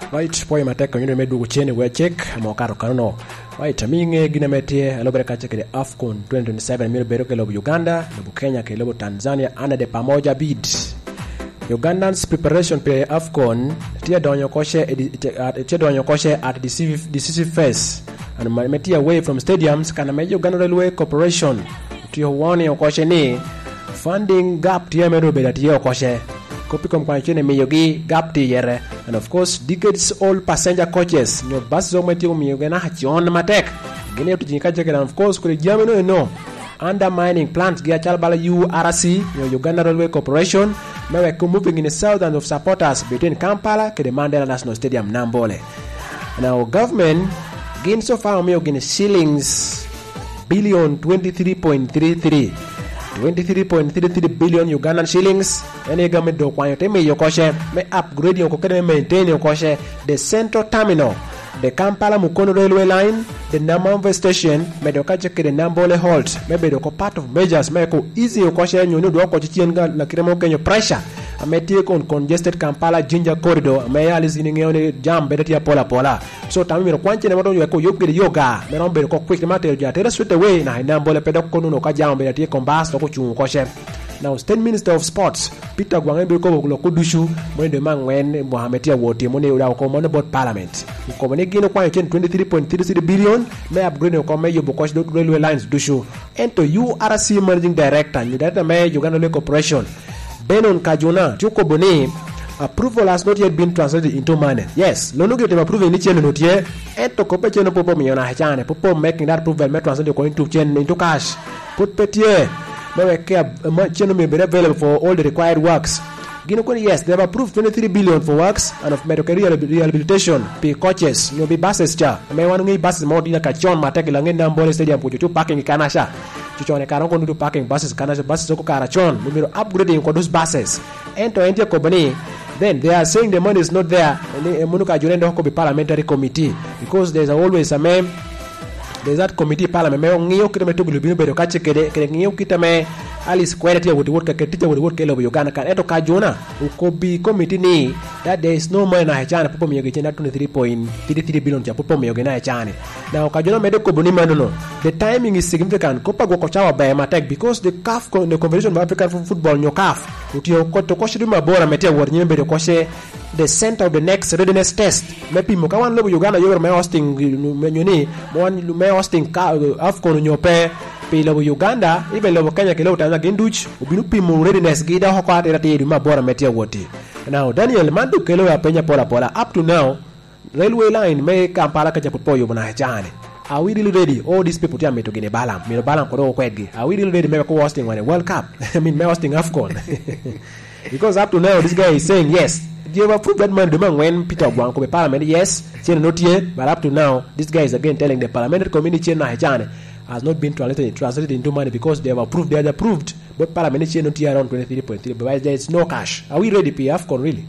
Right, poi mateka nyune medu kuchene we check mokaro kanono. Right, minge gine metie alobere kache kede AFCON 2027 mire beroke lobo Uganda, lobo Kenya ke lobo Tanzania ana de pamoja bid. Ugandans preparation pe AFCON tia donyo koshe at decisive phase and metia away from stadiums kana me Uganda Railway Corporation tia woni okoshe ni funding gap tia medo be tia okoshe kopi kwa chene miyogi gap ti yere and of course decades all passenger coaches nyo bus zo meti umiyogena hachion matek gine tujinka jeke and of course kule jamino no undermining plants gia chalbala URC Uganda Railway Corporation mewe moving in the south and of supporters between Kampala ke the Mandela National Stadium Nambole. Now government gain so far umiyogene shillings billion 23.33 billion Ugandan shillings. Any government do kwa yote me yokoshe me upgrade yoko me maintain yokoshe the central terminal, the Kampala Mukono railway line, the Namamve station, me do kache ke the Nambole halt, me be do ko part of measures me ko easy yokoshe nyonu do ko chienga la kiremo kenyo pressure. Ame take on congested Kampala Jinja corridor, me ali ziningeone jam bedati ya pola. So tami me kwanche ne moto yoko yoke yoga, me rombe ko quick matter ja tere straight away na Nambole pedok kono no ka jam bedati kombas to ko chungu koshe. Now, State Minister of Sports, Peter Gwangembe Kudushu, Mwende Mangwen, Mohamedia Woti, Mone Uda Board Parliament. Ukomenegino kwa 23.33 billion, may upgrade Okome Yobokosh Railway Lines Dushu. And to URC Managing Director, Udata May Uganda Railway Corporation, Benon Kajuna, Chuko Boni, approval has not yet been translated into money. Yes, Lonugi to approve in each not yet, and to Kopecheno Popo Miona Hachane, Popo making that approval may translate into cash. Put Petier. Available for all the required works. Yes, they have approved 23 billion for works and of medical rehabilitation, pay coaches, be buses cha. May one buses more than Kachon, Mataki Langan Bole Stadium, put you parking Kanasha. Chichon Karango to parking buses, Kanasha buses, Karachon, we will upgrading for those buses. And to enter company, then they are saying the money is not there. And Munuka Jurendo could be parliamentary committee because there's always a man. There's that committee parliament me ngiyo kita metu bilu bedo kache kede ngiyo kita me alice quality with work ketita with work kelo Uganda kan eto kajona ukobi committee ni that there is no money na hachana popo miyoge chena 23.33 billion cha popo miyoge na hachane now kajona medo ko boni manono the timing is significant kopa go kochawa by matek because the CAF the Confederation of African Football nyo CAF utio koto koshirima bora metia warnye bedo koshe the center of the next readiness test mepi mokawan lobo Uganda yower me hosting menyoni mo hosting AFCON nyope pe lobo Uganda even lobo Kenya ke lobo Tanzania genduch ubinu pimu readiness gida hokwate rati mabora metia woti. Now Daniel Mandu kelo ya penya pola up to now railway line me Kampala kacha popoyo bana hachane. Are we really ready? All these people tell me to get a balam. Me balam kodo kwegi. Are we really ready me ko hosting one World Cup? I mean me hosting AFCON. Because up to now this guy is saying yes. You have approved that man demand when Peter Gwan come parliament, yes, not yet, but up to now, this guy is again telling the parliamentary community has not been translated into money because they have approved, but parliamentary not yet around 23.3, but there is no cash. Are we ready, PFCON, really?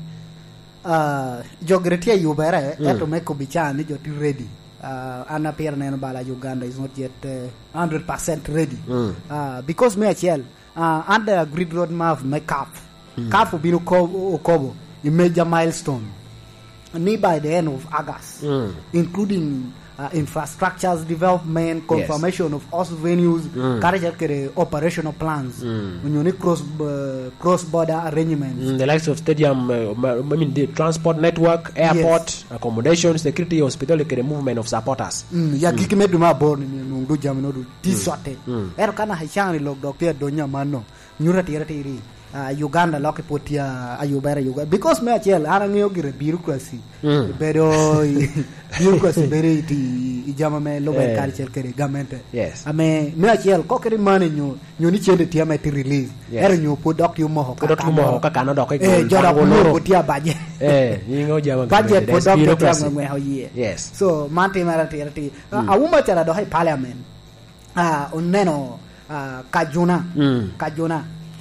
Geography Ubera, to make Obichani, you're ready. Anna Pierre Bala Uganda is not yet 100% ready. Because Meachel, under grid road map, my CAF will be Okobo. A major milestone by the end of August, including infrastructures development, confirmation of host venues, operational plans, cross-border arrangements. The likes of stadium, the transport network, airport, accommodation, security, hospital, the movement of supporters. Uganda loke potia ayubera Uganda because me achel arangiyo gire bureaucracy pero bureaucracy bere ti ijama me lobe culture kere government yes ame me achel kokere mane nyo ni chende ti ama ti release ere nyo product yo moho ka kana dok e joda ko potia baje yingo jama budget product ya ngwe hoye yes so mante marati awuma tara do hay parliament oneno kajuna